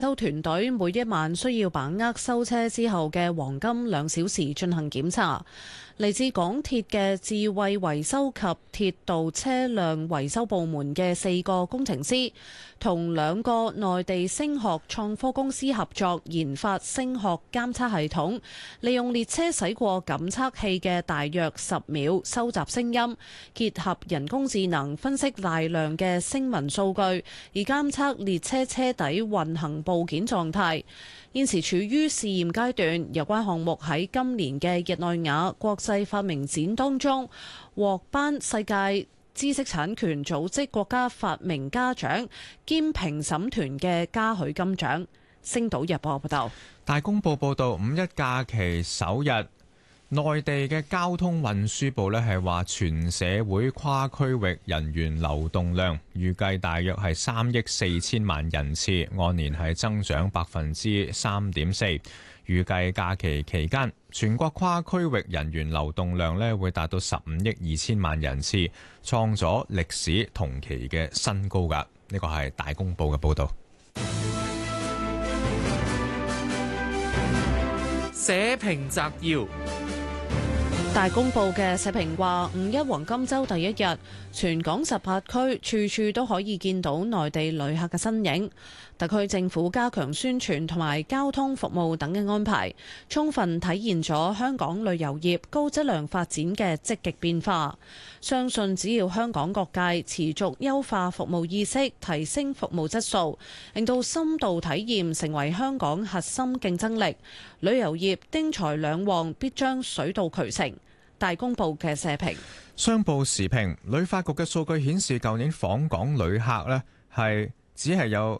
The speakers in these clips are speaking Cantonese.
收團隊每一晚需要把握收車之後嘅黃金2小時進行檢查。嚟自港鐵嘅智慧維修及鐵道車輛維修部門嘅4個工程師，同2個內地聲學創科公司合作研發聲學監測系統，利用列車駛過感測器嘅大約10秒收集聲音，結合人工智能分析大量嘅聲紋數據，以監測列車車底運行部件狀態。現時處於試驗階段，有關項目喺今年嘅日內瓦國際發明展當中獲頒世界知識產權組織國家發明家獎兼評審團嘅嘉許金獎。星島日報報道。 大公報報道，五一假期首日，內地嘅交通運輸部係話，全社會跨區域人員流動量預計大約係3億4千萬人次，按年係增長3.4%。預計假期期間，全國跨區域人員流動量會達到15億2千萬人次，創咗歷史同期嘅新高㗎。呢個係大公報嘅報導。 社評摘要。 大公報嘅社評話，五一黃金週第一日，全港18區處處都可以見到內地旅客嘅身影。特區政府加強宣傳同埋交通服務等嘅安排，充分體現咗香港旅遊業高質量發展嘅積極變化。相信只要香港各界持續優化服務意識，提升服務質素，令到深度體驗成為香港核心競爭力，旅遊業丁財兩旺必將水到渠成。大公報嘅社評。 商報時評，旅發局嘅數據顯示，舊年訪港旅客只係有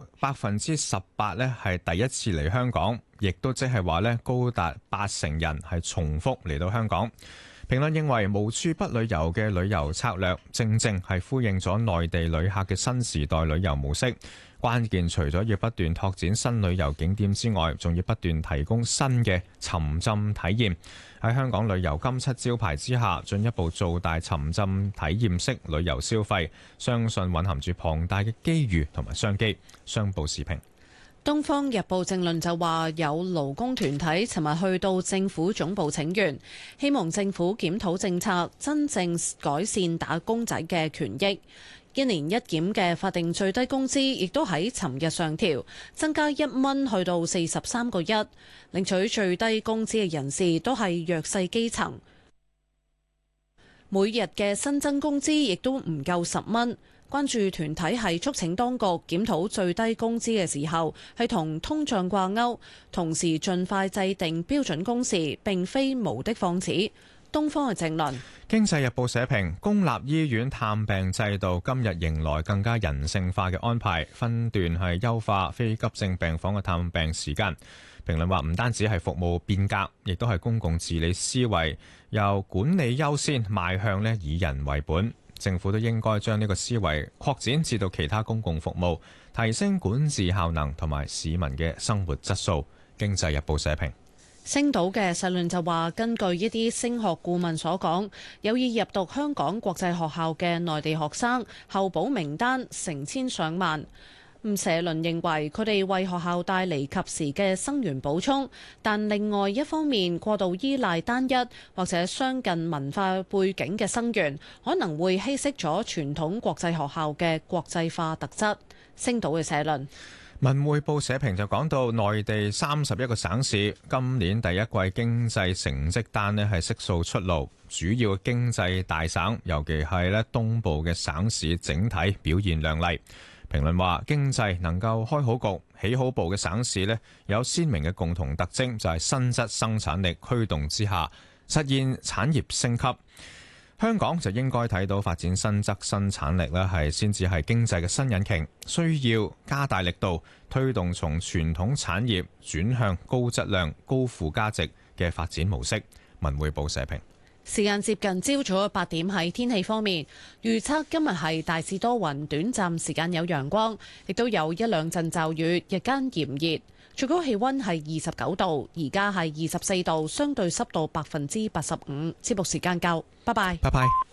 18%係第一次嚟香港，亦都即係話高達80%人係重複嚟到香港。評論認為，無處不旅遊嘅旅遊策略，正正係呼應咗內地旅客嘅新時代旅遊模式。關鍵除咗要不斷拓展新旅遊景點之外，仲要不斷提供新嘅沉浸體驗。喺香港旅遊金漆招牌之下，進一步做大沉浸體驗式旅遊消費，相信蘊含住龐大嘅機遇同埋商機。商報時評。 《東方日報政論》就話，有勞工團體尋日去到政府總部請願，希望政府檢討政策，真正改善打工仔嘅權益。1年1檢嘅法定最低工資亦都喺尋日上調，增加1蚊去到43個1。領取最低工資嘅人士都係弱勢基層，每日嘅新增工資亦都唔夠10蚊。關注團體係促請當局檢討最低工資嘅時候，係同通脹掛鈎，同時盡快制定標準工時，並非無的放矢。東方嘅政論。 經濟日報社評，公立醫院探病制度今日迎來更加人性化嘅安排，分段係優化非急症病房嘅探病時間。評論話，唔單止係服務變革，亦都係公共治理思維由管理優先邁向以人為本。政府都應該將呢個思維擴展至到其他公共服務，提升管治效能同埋市民嘅生活質素。經濟日報社評。 星島嘅社論就話，根據一啲升學顧問所講，有意入讀香港國際學校嘅內地學生候補名單成千上萬。社論認為佢哋為學校帶嚟及時嘅生源補充，但另外一方面過度依賴單一或者相近文化背景嘅生源，可能會稀釋咗傳統國際學校嘅國際化特質。星島嘅社論。 文匯報社評就講到，內地31個省市今年第一季經濟成績單係悉數出爐，主要經濟大省，尤其係東部嘅省市整體表現亮麗。評論話，經濟能夠開好局、起好步嘅省市有鮮明嘅共同特徵，就係新質生產力驅動之下實現產業升級。香港就應該睇到發展新質生產力係先至係經濟嘅新引擎，需要加大力度推動從傳統產業轉向高質量、高附加值嘅發展模式。文匯報社評。 時間接近朝早嘅8點，喺天氣方面預測今日係大致多雲，短暫時間有陽光，亦都有一兩陣驟雨，日間炎熱，最高氣溫係29度，而家係24度，相對濕度85%。節目時間夠，拜拜。 拜拜。